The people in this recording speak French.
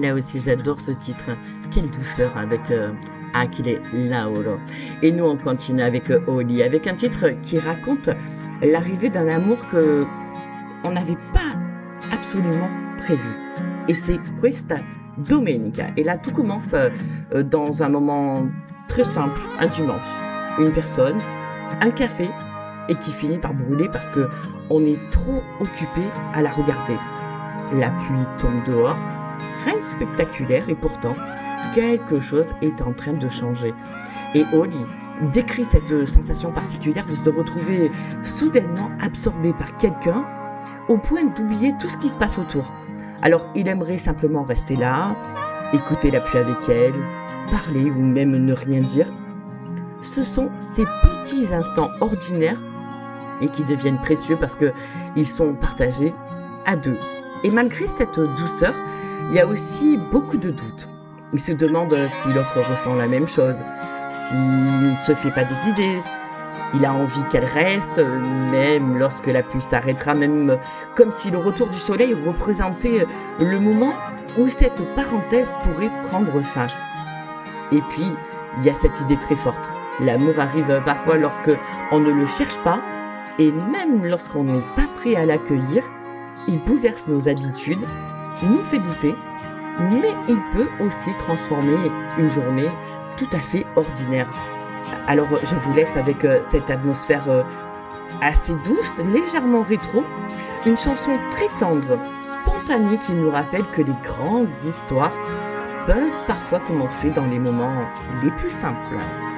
là aussi, j'adore ce titre. Quelle douceur avec Akile Lauro. Et nous, on continue avec Oli, avec un titre qui raconte l'arrivée d'un amour que on n'avait pas absolument prévu. Et c'est Questa Domenica. Et là, tout commence dans un moment très simple, un dimanche. Une personne, un café, et qui finit par brûler parce que on est trop occupé à la regarder. La pluie tombe dehors, rien de spectaculaire, et pourtant, quelque chose est en train de changer. Et Oli décrit cette sensation particulière de se retrouver soudainement absorbé par quelqu'un au point d'oublier tout ce qui se passe autour. Alors, il aimerait simplement rester là, écouter la pluie avec elle, parler ou même ne rien dire. Ce sont ces petits instants ordinaires et qui deviennent précieux parce qu'ils sont partagés à deux. Et malgré cette douceur, il y a aussi beaucoup de doutes. Il se demande si l'autre ressent la même chose, s'il ne se fait pas des idées. Il a envie qu'elle reste, même lorsque la pluie s'arrêtera, même comme si le retour du soleil représentait le moment où cette parenthèse pourrait prendre fin. Et puis, il y a cette idée très forte. L'amour arrive parfois lorsque on ne le cherche pas, et même lorsqu'on n'est pas prêt à l'accueillir, il bouleverse nos habitudes, nous fait douter, mais il peut aussi transformer une journée tout à fait ordinaire. Alors je vous laisse avec cette atmosphère assez douce, légèrement rétro, une chanson très tendre, spontanée qui nous rappelle que les grandes histoires peuvent parfois commencer dans les moments les plus simples.